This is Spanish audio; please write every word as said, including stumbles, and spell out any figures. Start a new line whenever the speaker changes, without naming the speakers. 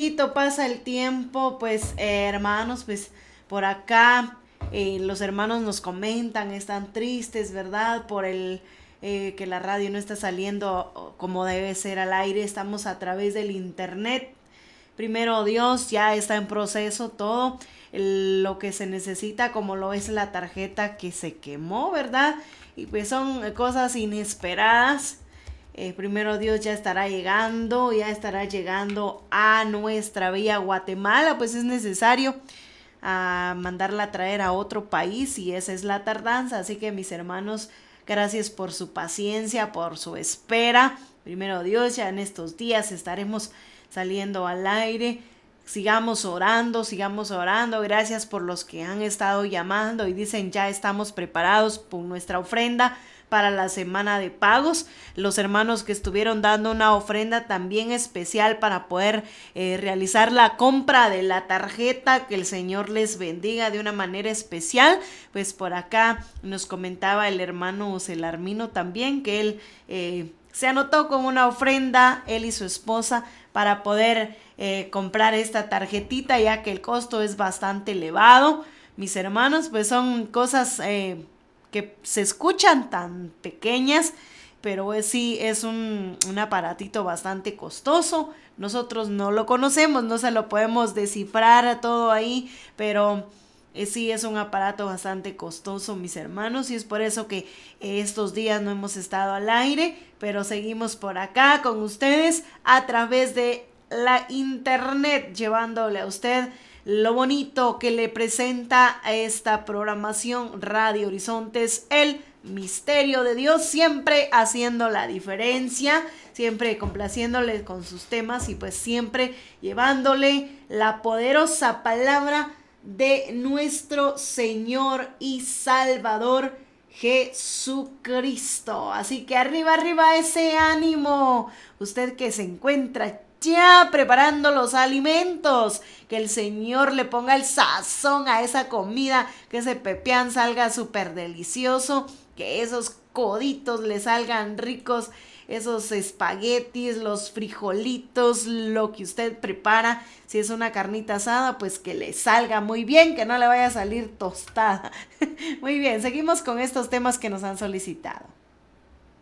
poquito pasa el tiempo, pues eh, hermanos, pues por acá eh, los hermanos nos comentan, están tristes, ¿verdad? Por el eh, que la radio no está saliendo como debe ser al aire, estamos a través del internet. Primero Dios, ya está en proceso todo el, lo que se necesita, como lo es la tarjeta que se quemó, ¿verdad? Y pues son cosas inesperadas. Eh, primero Dios ya estará llegando, ya estará llegando a nuestra vía Guatemala, pues es necesario a mandarla a traer a otro país y esa es la tardanza. Así que mis hermanos, gracias por su paciencia, por su espera. Primero Dios, ya en estos días estaremos saliendo al aire. Sigamos orando, sigamos orando. Gracias por los que han estado llamando y dicen ya estamos preparados por nuestra ofrenda para la semana de pagos. Los hermanos que estuvieron dando una ofrenda también especial para poder eh, realizar la compra de la tarjeta, que el Señor les bendiga de una manera especial. Pues por acá nos comentaba el hermano Celarmino también que él eh, se anotó con una ofrenda, él y su esposa, para poder eh, comprar esta tarjetita, ya que el costo es bastante elevado. Mis hermanos, pues son cosas eh, que se escuchan tan pequeñas, pero es, sí es un, un aparatito bastante costoso. Nosotros no lo conocemos, no se lo podemos descifrar a todo ahí, pero eh, sí es un aparato bastante costoso, mis hermanos, y es por eso que eh, estos días no hemos estado al aire, pero seguimos por acá con ustedes a través de la internet, llevándole a usted lo bonito que le presenta a esta programación Radio Horizontes, el misterio de Dios, siempre haciendo la diferencia, siempre complaciéndole con sus temas y pues siempre llevándole la poderosa palabra de nuestro Señor y Salvador Jesucristo. Así que arriba, arriba ese ánimo, usted que se encuentra ya preparando los alimentos, que el Señor le ponga el sazón a esa comida, que ese pepián salga súper delicioso, que esos coditos le salgan ricos, esos espaguetis, los frijolitos, lo que usted prepara. Si es una carnita asada, pues que le salga muy bien, que no le vaya a salir tostada. Muy bien, seguimos con estos temas que nos han solicitado.